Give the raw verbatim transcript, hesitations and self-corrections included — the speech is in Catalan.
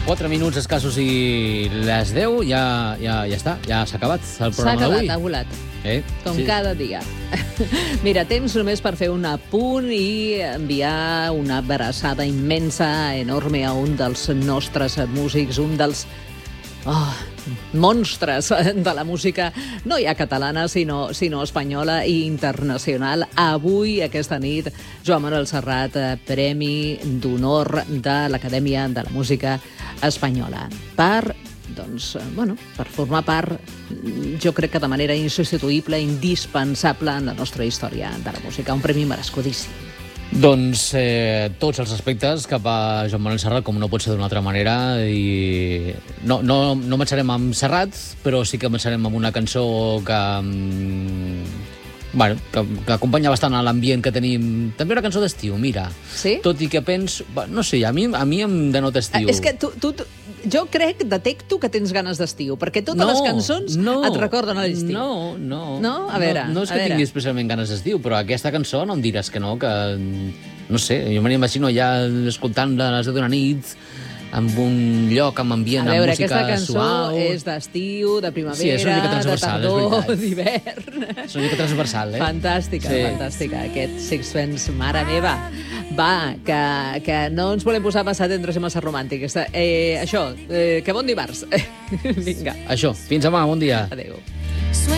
quatre minuts escassos i les deu, ja, ja, ja està, ja s'ha acabat el programa d'avui. S'ha acabat, ha volat. Eh? Com sí. cada dia. Mira, temps només per fer un apunt i enviar una abraçada immensa, enorme, a un dels nostres músics, un dels oh, monstres de la música, no ja catalana, sinó, sinó espanyola i internacional. Avui, aquesta nit, Joan Manuel Serrat, Premi d'Honor de l'Acadèmia de la Música Espanyola. Per doncs, bueno, per formar part, jo crec que de manera insubstituïble, indispensable en la nostra història de la música. Un premi merescudíssim. Doncs eh, tots els aspectes cap a Joan Manuel Serrat, com no pot ser d'una altra manera, i no, no, no marxarem amb Serrat, però sí que marxarem amb una cançó que, bueno, que, que acompanya bastant a l'ambient que tenim. També una cançó d'estiu, mira. Sí? Tot i que penso... No sé, a mi, a mi em denota estiu. És que tu, tu, jo crec, detecto que tens ganes d'estiu, perquè totes no, les cançons no, et recorden a l'estiu. No, no. No? A veure, no, no és que tingui especialment ganes d'estiu, però aquesta cançó no em diràs que no, que... No sé, jo me n'imagino ja escoltant-la a les deu d'una nit, en un lloc amb ambient, a veure, amb música aquesta cançó suau. És d'estiu, de primavera, sí, és una mica de tardor, d'hivern. És una mica transversal, eh? Fantàstica, sí. fantàstica. Aquest Sixpence, mare meva. Va, que, que no ens volem posar massa tendres i massa romàntics. Eh, això, eh, que bon dimarts. Vinga. Això, fins demà, bon dia. Adéu.